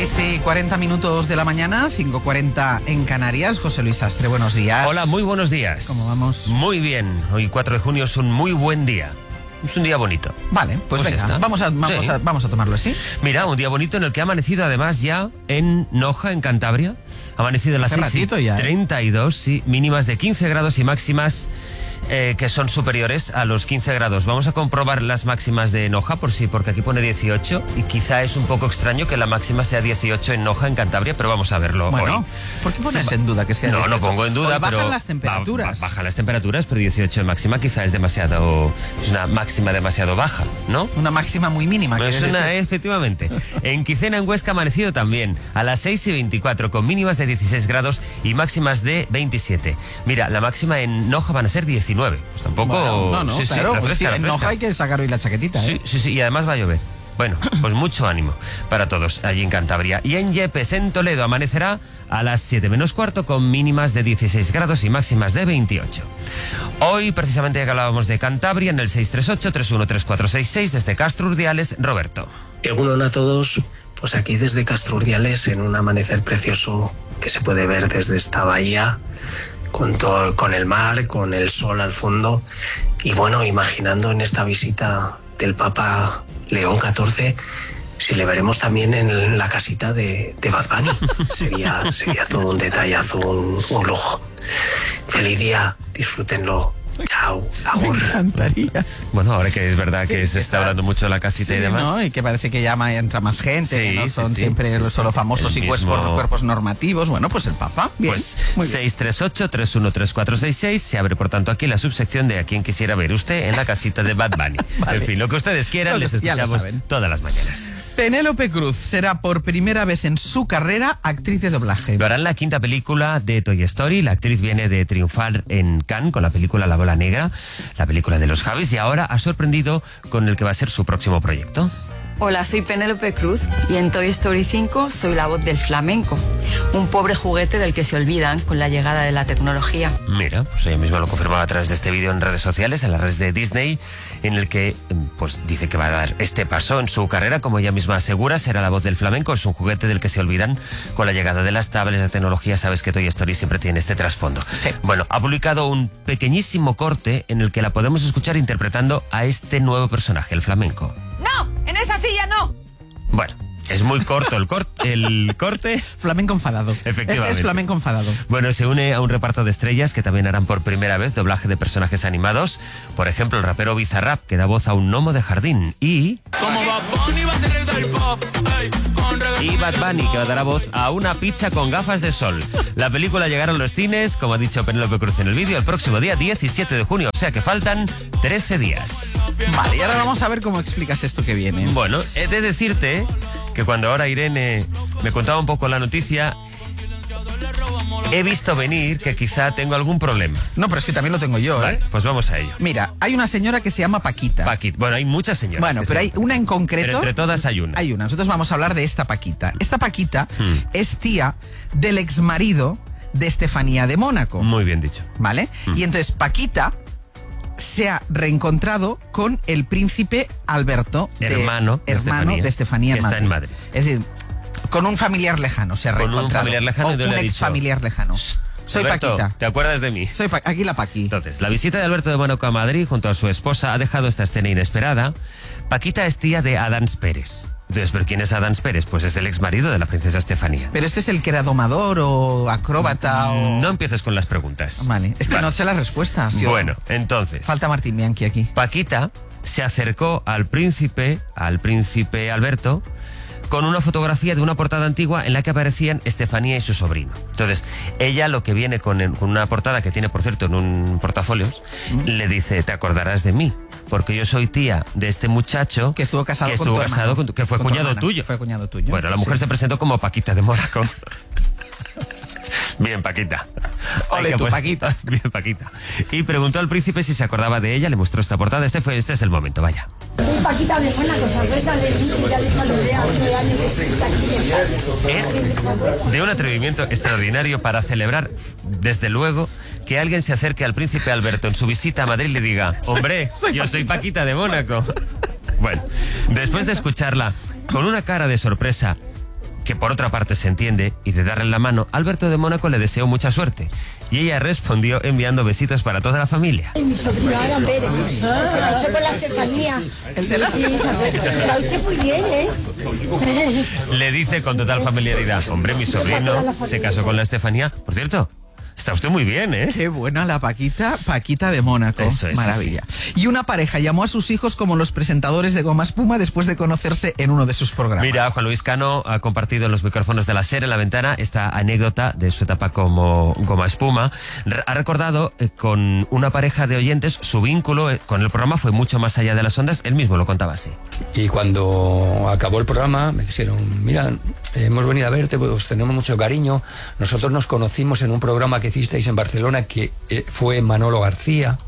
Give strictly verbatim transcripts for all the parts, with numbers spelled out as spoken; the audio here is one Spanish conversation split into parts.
seis y cuarenta minutos de la mañana, cinco cuarenta en Canarias. José Luis Astre, buenos días. Hola, muy buenos días. ¿Cómo vamos? Muy bien. Hoy cuatro de junio es un muy buen día. Es un día bonito. Vale, pues, Pues venga, vamos a, vamos, Sí. a, vamos a tomarlo así. Mira, un día bonito en el que ha amanecido además ya en Noja, en Cantabria. Ha amanecido a las Hace seis y ratito ya, ¿eh? treinta y dos, sí, mínimas de quince grados y máximas eh, que son superiores a los quince grados. Vamos a comprobar las máximas de Noja, por sí, porque aquí pone dieciocho y quizá es un poco extraño que la máxima sea dieciocho en Noja, en Cantabria, pero vamos a verlo Bueno, hoy. ¿por qué pones Se- en duda que sea No, no dieciocho? pongo en duda, Hoy bajan pero las temperaturas. ba- bajan las temperaturas, pero dieciocho de máxima quizá es demasiado, es una máxima demasiado baja, ¿no? Una máxima muy mínima. Pues ¿quieres una, decir? efectivamente. En Quicena, en Huesca, ha amanecido también a las seis y veinticuatro, con mínimas de dieciséis grados y máximas de veintisiete. Mira, la máxima en Noja van a ser diecinueve. Pues tampoco... Bueno, no, no, sí, sí, claro, pues refresca, sí, en refresca. Noja hay que sacar hoy la chaquetita, ¿eh? Sí, sí, sí, y además va a llover. Bueno, pues mucho ánimo para todos allí en Cantabria. Y en Yepes, en Toledo, amanecerá a las siete menos cuarto con mínimas de dieciséis grados y máximas de veintiocho. Hoy, precisamente, ya que hablábamos de Cantabria, en el seis tres ocho, tres uno tres cuatro seis seis, desde Castro Urdiales, Roberto. Egunon a todos, pues aquí desde Castro Urdiales, en un amanecer precioso que se puede ver desde esta bahía, con, todo, con el mar, con el sol al fondo, y bueno, imaginando en esta visita del Papa León catorce, si le veremos también en la casita de, de Bad Bunny. Sería, sería todo un detallazo, un, un lujo. Feliz día, disfrútenlo. Chao, agur. Me encantaría. Bueno, ahora que es verdad que Sí, se está está- hablando mucho de la casita Sí, y demás. ¿no? Y que parece que ya ma- entra más gente, Sí, que no sí, son sí, siempre sí, los sí. solo famosos El y cuerpos, mismo- cuerpos normativos. Bueno, pues el Papa, bien. Pues muy bien. seis tres ocho, tres uno tres cuatro seis seis. Se abre, por tanto, aquí la subsección de a quien quisiera ver usted en la casita de Bad Bunny. Vale. En fin, lo que ustedes quieran, Lo que- les ya lo escuchamos saben. todas las mañanas. Penélope Cruz será por primera vez en su carrera actriz de doblaje. Lo hará en la quinta película de Toy Story. La actriz viene de triunfar en Cannes con la película La Bola Negra, la película de los Javis, y ahora ha sorprendido con el que va a ser su próximo proyecto. Hola, soy Penélope Cruz y en Toy Story cinco soy la voz del flamenco, un pobre juguete del que se olvidan con la llegada de la tecnología. Mira, pues ella misma lo confirmaba a través de este vídeo en redes sociales, en las redes de Disney, en el que pues dice que va a dar este paso en su carrera, como ella misma asegura, será la voz del flamenco. Es un juguete del que se olvidan con la llegada de las tablets, de tecnología. Sabes que Toy Story siempre tiene este trasfondo. Sí. Bueno, ha publicado un pequeñísimo corte en el que la podemos escuchar interpretando a este nuevo personaje, el flamenco. ¡No! ¡En esa silla no! Bueno, es muy corto el, cor- el corte. Flamenco enfadado. Efectivamente. Este es flamenco enfadado. Bueno, se une a un reparto de estrellas que también harán por primera vez doblaje de personajes animados. Por ejemplo, el rapero Bizarrap, que da voz a un gnomo de jardín. Y... Como Bad Bunny va a ser rey del pop, ey, con reggaetón. Y Bad Bunny, que dará voz a una pizza con gafas de sol. La película llegará a los cines, como ha dicho Penélope Cruz en el vídeo, el próximo día diecisiete de junio. O sea que faltan trece días. Vale, y ahora vamos a ver cómo explicas esto que viene. Bueno, he de decirte que cuando ahora Irene me contaba un poco la noticia, he visto venir que quizá tengo algún problema. No, pero es que también lo tengo yo, ¿eh? Vale, pues vamos a ello. Mira, hay una señora que se llama Paquita. Paquita. Bueno, hay muchas señoras. Bueno, que pero se hay llaman. una en concreto. Pero entre todas hay una. Hay una. Nosotros vamos a hablar de esta Paquita. Esta Paquita Hmm. es tía del exmarido de Estefanía de Mónaco. Muy bien dicho. ¿Vale? Hmm. Y entonces Paquita se ha reencontrado con el príncipe Alberto, de- Hermano de hermano Estefanía, de Estefanía que está en Madrid. Es decir, con un familiar lejano se ha Con un reencontrado. familiar lejano O y le un ha ex dicho, familiar lejano. Soy Alberto, Paquita. ¿te acuerdas de mí? Soy Pa- aquí la Paqui. Entonces, la visita de Alberto de Mónaco a Madrid junto a su esposa ha dejado esta escena inesperada. Paquita es tía de Adams Pérez. Entonces, ¿pero quién es Adams Pérez? Pues es el ex marido de la princesa Estefanía. Pero este es el que era domador o acróbata o... No empieces con las preguntas. Vale, es que Vale. no sé las respuestas. yo- Bueno, entonces, Falta Martín Bianchi aquí. Paquita se acercó al príncipe, al príncipe Alberto, con una fotografía de una portada antigua en la que aparecían Estefanía y su sobrino. Entonces, ella lo que viene con, el- con una portada que tiene, por cierto, en un portafolios, le dice, te acordarás de mí, porque yo soy tía de este muchacho Que estuvo casado que con estuvo tu casado hermano. con tu- que fue Con tu cuñado hermana. tuyo. Fue cuñado tuyo. Bueno, la mujer Sí. se presentó como Paquita de Mónaco. Bien, Paquita. Ole, Hay que tu pues- Paquita. Bien, Paquita. Y preguntó al príncipe si se acordaba de ella, le mostró esta portada. Este fue, este es el momento, vaya. Soy Paquita de Mónaco, ¿se acuerda de mí? Ya le saludé a nueve años de estar aquí en casa. Es de un atrevimiento extraordinario para celebrar, desde luego, que alguien se acerque al príncipe Alberto en su visita a Madrid y le diga, hombre, yo soy Paquita de Mónaco. Bueno, después de escucharla con una cara de sorpresa que por otra parte se entiende, y de darle la mano, Alberto de Mónaco le deseó mucha suerte. Y ella respondió enviando besitos para toda la familia. Mi sobrino Alan Pérez. Se casó con la Estefanía. El de la... Sí, está usted muy bien, ¿eh? Le dice con total familiaridad, hombre, mi sobrino se casó con la Estefanía. Por cierto, está usted muy bien, ¿eh? Qué buena la Paquita, Paquita de Mónaco. Eso es, maravilla. sí. Y una pareja llamó a sus hijos como los presentadores de Goma Espuma después de conocerse en uno de sus programas. Mira, Juan Luis Cano ha compartido en los micrófonos de la SER en La Ventana esta anécdota de su etapa como Goma Espuma. Ha recordado eh, con una pareja de oyentes su vínculo eh, con el programa fue mucho más allá de las ondas. Él mismo lo contaba así. Y cuando acabó el programa me dijeron, mira, hemos venido a verte, pues tenemos mucho cariño. Nosotros nos conocimos en un programa que hicisteis en Barcelona, que eh, fue Manolo García,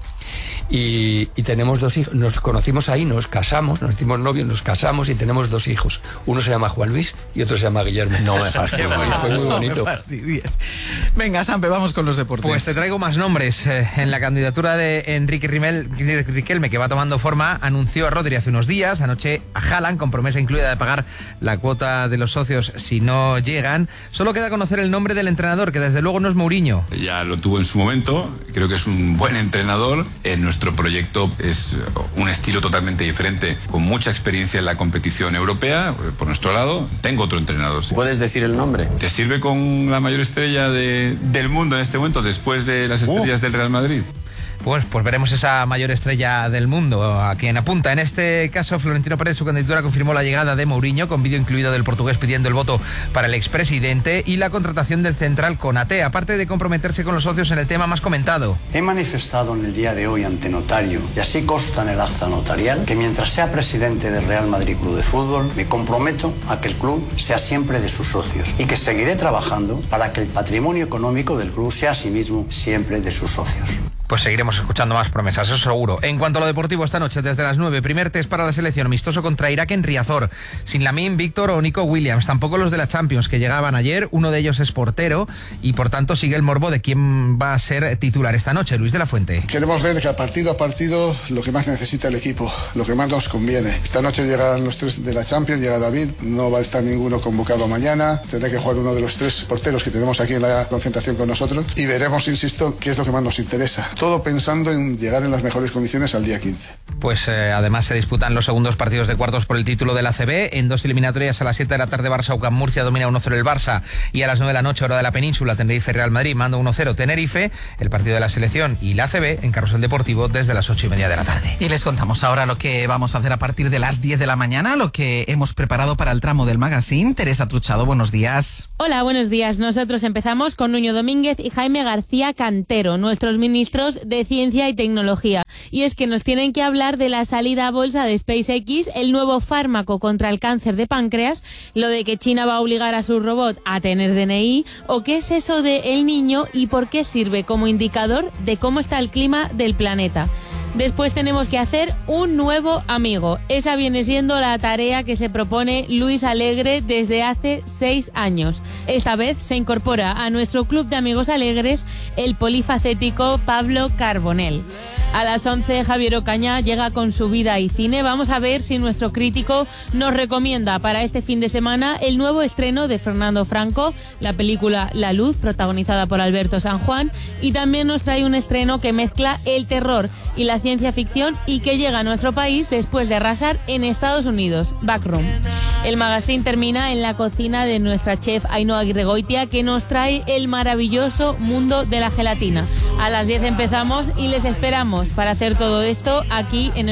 y, y tenemos dos hijos, nos conocimos ahí, nos casamos, nos hicimos novios, nos casamos y tenemos dos hijos. Uno se llama Juan Luis y otro se llama Guillermo. No me fastidies. Fue muy bonito. No me fastidies. Venga, Sampe, vamos con los deportes. Pues te traigo más nombres. Eh, en la candidatura de Enrique Rimel, Riquelme, que va tomando forma, anunció a Rodri hace unos días, anoche a Haaland, con promesa incluida de pagar la cuota de los socios si no llegan. Solo queda conocer el nombre del entrenador, que desde luego no es Mourinho. Ya lo tuvo en su momento, creo que es un buen entrenador. En nuestro proyecto es un estilo totalmente diferente, con mucha experiencia en la competición europea. Por nuestro lado, tengo otro entrenador. Sí. ¿Puedes decir el nombre? ¿Te sirve con la mayor estrella de, del mundo en este momento, después de las estrellas uh. del Real Madrid? Pues, pues veremos esa mayor estrella del mundo a quien apunta. En este caso, Florentino Pérez, su candidatura, confirmó la llegada de Mourinho, con vídeo incluido del portugués pidiendo el voto para el expresidente, y la contratación del central Konaté, aparte de comprometerse con los socios en el tema más comentado. He manifestado en el día de hoy ante notario, y así consta en el acta notarial, que mientras sea presidente del Real Madrid Club de Fútbol, me comprometo a que el club sea siempre de sus socios y que seguiré trabajando para que el patrimonio económico del club sea asimismo siempre de sus socios. Pues seguiremos escuchando más promesas, eso seguro. En cuanto a lo deportivo, esta noche desde las nueve, primer test para la selección amistoso contra Irak en Riazor. Sin Lamine, Víctor o Nico Williams, tampoco los de la Champions que llegaban ayer. Uno de ellos es portero y por tanto sigue el morbo de quién va a ser titular esta noche. Luis de la Fuente. Queremos ver que a partido a partido lo que más necesita el equipo, lo que más nos conviene. Esta noche llegan los tres de la Champions, llega David, no va a estar ninguno convocado mañana. Tendrá que jugar uno de los tres porteros que tenemos aquí en la concentración con nosotros y veremos, insisto, qué es lo que más nos interesa. Todo pensando en llegar en las mejores condiciones al día quince. Pues eh, además se disputan los segundos partidos de cuartos por el título de la A C B. En dos eliminatorias, a las siete de la tarde Barça UCAM Murcia domina uno cero el Barça, y a las nueve de la noche hora de la península Tenerife Real Madrid manda uno cero Tenerife. El partido de la selección y la A C B en Carrusel Deportivo desde las ocho y media de la tarde. Y les contamos ahora lo que vamos a hacer a partir de las diez de la mañana, lo que hemos preparado para el tramo del magazine. Teresa Truchado, buenos días. Hola, buenos días. Nosotros empezamos con Nuño Domínguez y Jaime García Cantero, nuestros ministros de Ciencia y Tecnología. Y es que nos tienen que hablar de la salida a bolsa de SpaceX, el nuevo fármaco contra el cáncer de páncreas, lo de que China va a obligar a su robot a tener D N I, o qué es eso de El Niño y por qué sirve como indicador de cómo está el clima del planeta. Después tenemos que hacer un nuevo amigo. Esa viene siendo la tarea que se propone Luis Alegre desde hace seis años. Esta vez se incorpora a nuestro club de amigos alegres el polifacético Pablo Carbonell. A las once, Javier Ocaña llega con su vida y cine. Vamos a ver si nuestro crítico nos recomienda para este fin de semana el nuevo estreno de Fernando Franco, la película La Luz, protagonizada por Alberto San Juan, y también nos trae un estreno que mezcla el terror y la ciencia ficción y que llega a nuestro país después de arrasar en Estados Unidos, Backroom. El magazine termina en la cocina de nuestra chef Ainhoa Aguirregoitia, que nos trae el maravilloso mundo de la gelatina. A las diez empezamos y les esperamos para hacer todo esto aquí en el